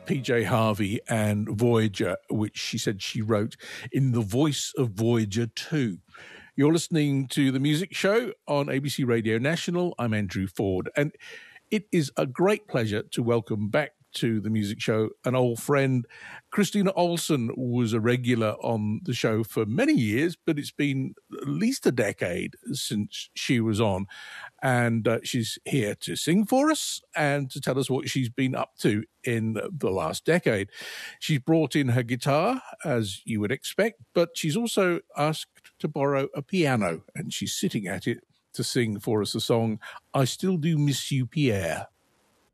PJ Harvey and Voyager, which she said she wrote in the voice of Voyager 2. You're listening to The Music Show on ABC Radio National. I'm Andrew Ford, and it is a great pleasure to welcome back to The Music Show an old friend. Christina Olson was a regular on the show for many years, but it's been at least a decade since she was on. And she's here to sing for us and to tell us what she's been up to in the last decade. She's brought in her guitar, as you would expect, but she's also asked to borrow a piano, and she's sitting at it to sing for us the song, I Still Do Miss You, Pierre.